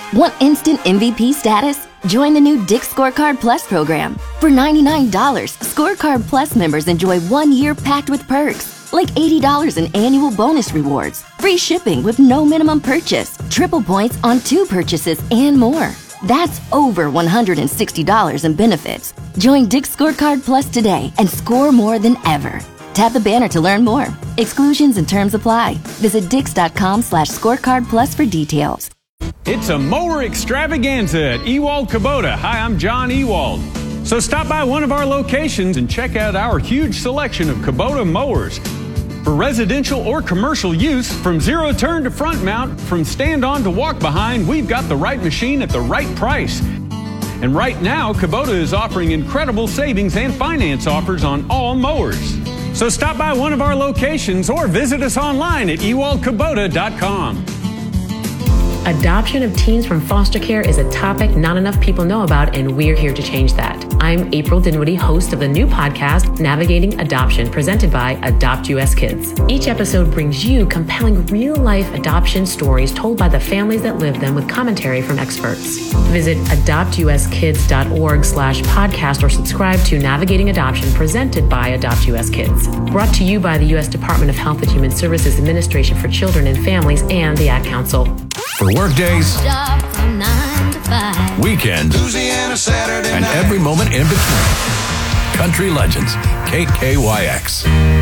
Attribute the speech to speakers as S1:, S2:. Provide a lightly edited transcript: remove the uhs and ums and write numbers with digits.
S1: Want instant MVP status? Join the new Dick's Scorecard Plus program. For $99, Scorecard Plus members enjoy 1 year packed with perks, like $80 in annual bonus rewards, free shipping with no minimum purchase, triple points on 2 purchases, and more. That's over $160 in benefits. Join Dick's Scorecard Plus today and score more than ever. Tap the banner to learn more. Exclusions and terms apply. Visit dix.com/scorecardplus for details.
S2: It's a mower extravaganza at Ewald Kubota. Hi, I'm John Ewald. So stop by one of our locations and check out our huge selection of Kubota mowers. For residential or commercial use, from zero turn to front mount, from stand on to walk behind, we've got the right machine at the right price. And right now, Kubota is offering incredible savings and finance offers on all mowers. So stop by one of our locations or visit us online at ewaldkubota.com.
S3: Adoption of teens from foster care is a topic not enough people know about, and we're here to change that. I'm April Dinwiddie, host of the new podcast, Navigating Adoption, presented by Adopt US Kids. Each episode brings you compelling real-life adoption stories told by the families that live them with commentary from experts. Visit adoptuskids.org/podcast or subscribe to Navigating Adoption, presented by Adopt US Kids. Brought to you by the U.S. Department of Health and Human Services Administration for Children and Families and the Ad Council.
S4: For workdays,
S5: from 9 to 5.
S4: weekends,
S6: Louisiana Saturday
S4: and
S6: night.
S4: every moment in between. Country Legends, KKYX.